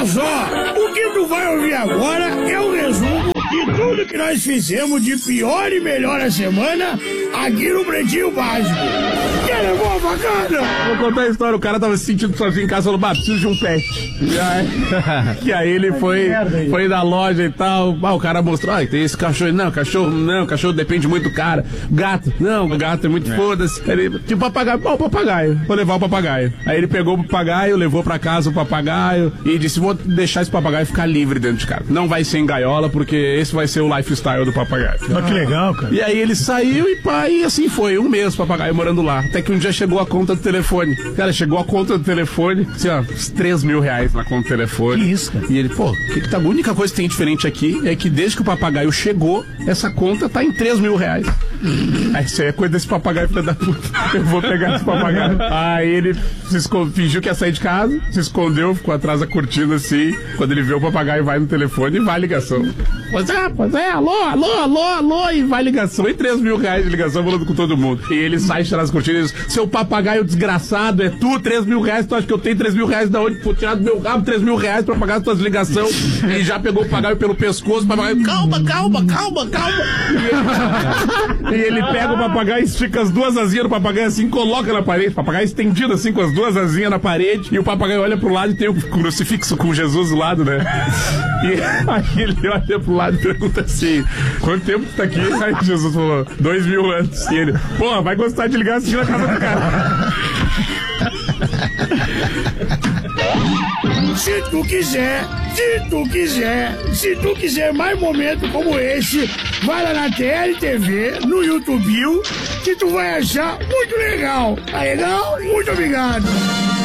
só, o que tu vai ouvir agora é o resumo de tudo que nós fizemos de pior e melhor a semana aqui no Pretinho Básico. Que levou a facada? Vou contar a história, o cara tava se sentindo sozinho em casa, falou, preciso de um pet. E aí ele foi na loja e tal, o cara mostrou, tem esse cachorro, cachorro depende muito do cara. Gato, o gato é muito foda-se. Ele, tipo, papagaio, o papagaio, vou levar o papagaio. Aí ele pegou o papagaio, levou pra casa o papagaio e disse, vou deixar esse papagaio ficar livre dentro de casa. Não vai ser em gaiola, porque esse vai ser o lifestyle do papagaio. Que legal, cara. E aí ele saiu e assim foi, um mês o papagaio morando lá. Até que um dia chegou a conta do telefone. Cara, chegou a conta do telefone, assim, uns 3 mil reais na conta do telefone. Que isso, cara? E ele, que tá, a única coisa que tem diferente aqui é que desde que o papagaio chegou, essa conta tá em 3 mil reais. Aí isso aí é coisa desse papagaio, filho da puta. Eu vou pegar esse papagaio. Aí ele fingiu que ia sair de casa, se escondeu, ficou atrás da cortina assim. Quando ele vê o papagaio, vai no telefone e vai a ligação. Pois é, alô, e vai ligação. E 3 mil reais de ligação falando com todo mundo. E ele sai de trás das cortinas e diz, seu papagaio desgraçado, é tu, 3 mil reais, tu acha que eu tenho 3 mil reais da onde? Vou tirar do meu rabo 3 mil reais pra pagar as tuas ligações. E já pegou o papagaio pelo pescoço, o papagaio, calma. E ele pega o papagaio, estica as duas asinhas do papagaio assim, coloca na parede, o papagaio estendido assim, com as duas asinhas na parede, e o papagaio olha pro lado e tem o crucifixo com Jesus do lado, né? E aí ele olha pro lado e pergunta assim, quanto tempo tu tá aqui? Aí Jesus falou, 2 mil anos. E ele, vai gostar de ligar assim na casa do cara. Se tu quiser mais momentos como esse, vai lá na TLTV, no YouTube, que tu vai achar muito legal. Tá legal? Muito obrigado.